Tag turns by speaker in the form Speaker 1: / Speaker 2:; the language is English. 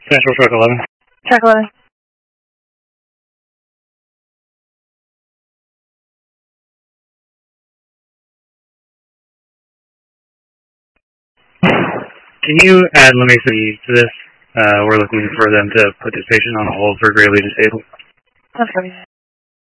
Speaker 1: Central Truck 11.
Speaker 2: Truck 11.
Speaker 1: Can you add Lamesa to this? We're looking for them to put this patient on hold for gravely disabled.
Speaker 2: Okay.